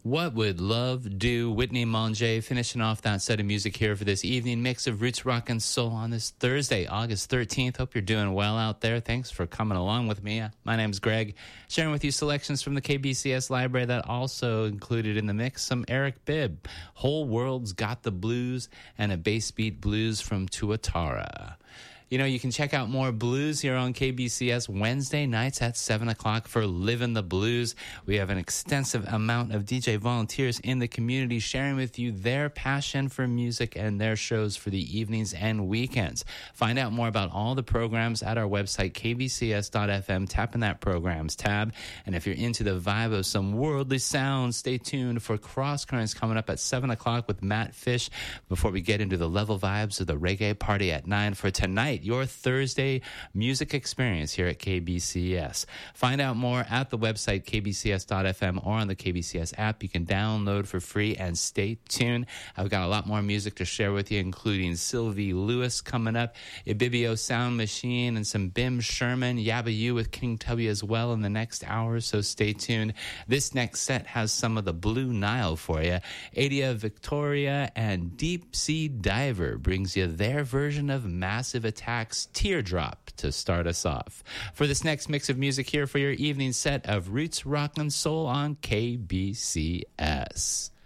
What Would Love Do? Whitney Manger finishing off that set of music here for this evening mix of roots, rock, and soul on this Thursday, August 13th. Hope you're doing well out there. Thanks for coming along with me. My name's Greg, sharing with you selections from the KBCS library that also included in the mix some Eric Bibb, Whole World's Got the Blues, and a bass beat blues from Tuatara. You know, you can check out more blues here on KBCS Wednesday nights at 7 o'clock for Livin' the Blues. We have an extensive amount of DJ volunteers in the community sharing with you their passion for music and their shows for the evenings and weekends. Find out more about all the programs at our website, kbcs.fm. Tap in that programs tab. And if you're into the vibe of some worldly sounds, stay tuned for Cross Currents coming up at 7 o'clock with Matt Fish before we get into the level vibes of the reggae party at 9 for tonight. Your Thursday music experience here at KBCS. Find out more at the website kbcs.fm or on the KBCS app. You can download for free and stay tuned. I've got a lot more music to share with you, including Sylvie Lewis coming up, Ibibio Sound Machine, and some Bim Sherman, Yabba You with King Tubby as well in the next hour, so stay tuned. This next set has some of the Blue Nile for you. Adia Victoria and Deep Sea Diver brings you their version of Massive Attack's Teardrop to start us off. For this next mix of music here for your evening set of Roots, Rock, and Soul on KBCS.